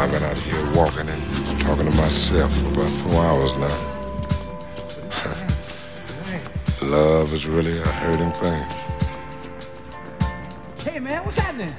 I've been out here walking and talking to myself for about 4 hours now. Love is really a hurting thing. Hey man, what's happening?